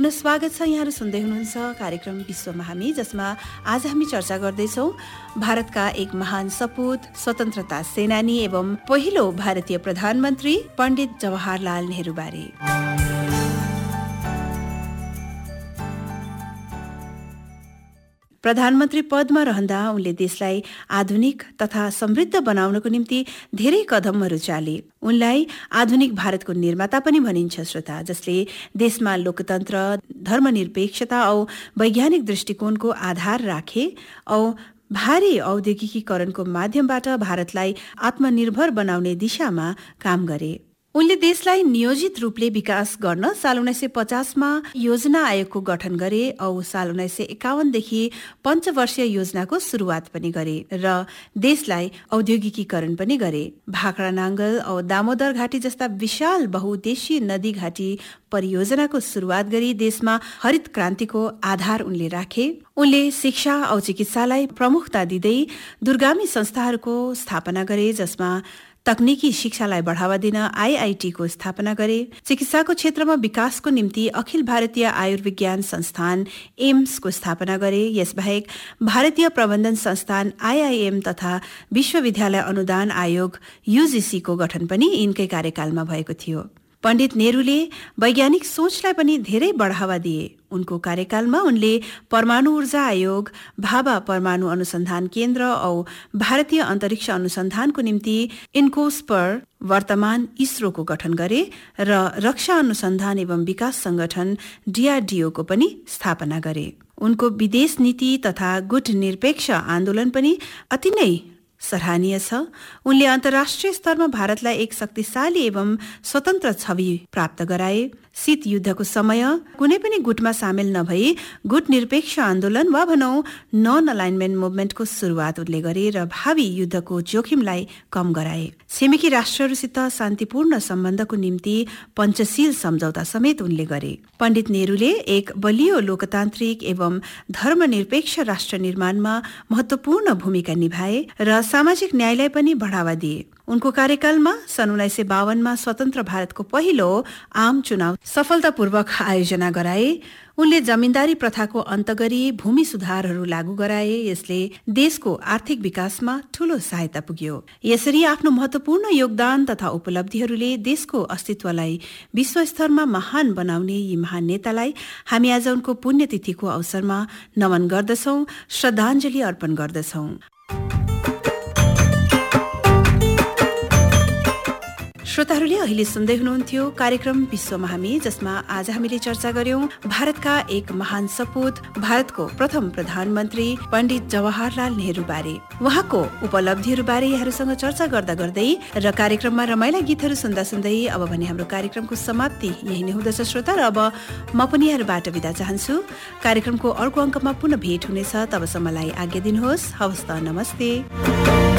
पुनः स्वागत छ। यहाँहरू सुन्दै हुनुहुन्छ कार्यक्रम विश्वमा हामी, जसमा आज हामी चर्चा गर्दैछौँ भारतका एक महान सपूत, स्वतन्त्रता सेनानी एवं पहिलो भारतीय प्रधानमन्त्री पण्डित जवाहरलाल नेहरू बारे। प्रधानमन्त्री पदमा रहँदा उनले देशलाई आधुनिक तथा समृद्ध बनाउनको निम्ति धेरै कदमहरू चाले। उनलाई आधुनिक भारतको निर्माता पनि भनिन्छ श्रोता, जसले देशमा लोकतन्त्र, धर्मनिरपेक्षता औ वैज्ञानिक दृष्टिकोणको आधार राखे औ भारी औद्योगिकीकरणको माध्यमबाट भारतलाई आत्मनिर्भर बनाउने दिशामा काम गरे। उनले देशलाई नियोजित रूपले विकास गर्न साल 1950मा योजना आयोगको गठन गरे औ साल 1951 देखि पञ्चवर्षीय योजनाको सुरुवात पनि गरे र देशलाई औद्योगिकीकरण पनि गरे। भाखडा नाङ्गल औ दामोदर घाटी जस्ता विशाल बहुउद्देशीय नदी घाटी परियोजनाको सुरुवात गरी देशमा हरित क्रान्तिको आधार उनले राखे। उनले शिक्षा औ चिकित्सालाई प्रमुखता दिँदै दूरगामी संस्थाहरूको स्थापना गरे, जसमा तकनिकी शिक्षालाई बढ़ावा दिन IIT को स्थापना गरे। चिकित्साको क्षेत्रमा विकासको निम्ति अखिल भारतीय आयुर्विज्ञान संस्थान एम्स को स्थापना गरे। यसबाहेक भारतीय प्रबन्धन संस्थान IIM तथा विश्वविद्यालय अनुदान आयोग UGC को गठन पनि यिनकै कार्यकालमा भएको थियो। पण्डित नेहरूले वैज्ञानिक सोचलाई पनि धेरै बढ़ावा दिए। उनको कार्यकालमा उनले परमाणु ऊर्जा आयोग, भाभा परमाणु अनुसन्धान केन्द्र औ भारतीय अन्तरिक्ष अनुसन्धानको निम्ति इन्कोस्पर, वर्तमान इसरो को गठन गरे र रक्षा अनुसन्धान एवं विकास संगठन DRDO को पनि स्थापना गरे। उनको विदेश नीति तथा गुटनिरपेक्ष आन्दोलन पनि अति नै सराहनीय छ। उनले अन्तर्राष्ट्रिय स्तरमा भारतलाई एक शक्तिशाली एवं स्वतन्त्र छवि प्राप्त गराए। शीत युद्धको समय कुनै पनि गुटमा सामेल नभई गुट निरपेक्ष आन्दोलन वा भनौं नन अलाइनमेन्ट मुभमेन्टको सुरुवात उनले गरे र भावी युद्धको जोखिमलाई कम गराए। छिमेकी राष्ट्रहरूसित शान्तिपूर्ण सम्बन्धको निम्ति पञ्चशील सम्झौता समेत उनले गरे। पण्डित नेहरूले एक बलियो लोकतान्त्रिक एवं धर्मनिरपेक्ष राष्ट्र निर्माणमा महत्वपूर्ण भूमिका निभाए र सामाजिक न्यायलाई पनि बढ़ावा दिए। उनको कार्यकालमा सन् 1952मा स्वतन्त्र भारतको पहिलो आम चुनाव सफलतापूर्वक आयोजना गराए। उनले जमिनदारी प्रथाको अन्त गरी भूमि सुधारहरू लागू गराए। यसले देशको आर्थिक विकासमा ठूलो सहायता पुग्यो। यसरी आफ्नो महत्वपूर्ण योगदान तथा उपलब्धिहरूले देशको अस्तित्वलाई विश्वस्तरमा महान बनाउने यी महान नेतालाई हामी आज उनको पुण्यतिथिको अवसरमा नमन गर्दछौं, श्रद्धाञ्जली अर्पण गर्दछौं। श्रोताहरूले अहिले सुन्दै हुनुहुन्थ्यो कार्यक्रम विश्वमा हामी, जसमा आज हामीले चर्चा गर्यौं भारतका एक महान सपूत, भारतको प्रथम प्रधानमन्त्री पण्डित जवाहरलाल नेहरू बारे। उहाँको उपलब्धिहरू बारे यहाँहरूसँग चर्चा गर्दा गर्दै र कार्यक्रममा रमाइला गीतहरू सुन्दा सुन्दै अब भने हाम्रो कार्यक्रमको समाप्ति यही नै हुँदछ श्रोता। र अब म पनि यहाँबाट बिदा चाहन्छु। कार्यक्रमको अर्को अङ्कमा पुनः भेट हुनेछ। तबसम्मलाई आज्ञा दिनुहोस्। हवस् त, नमस्ते।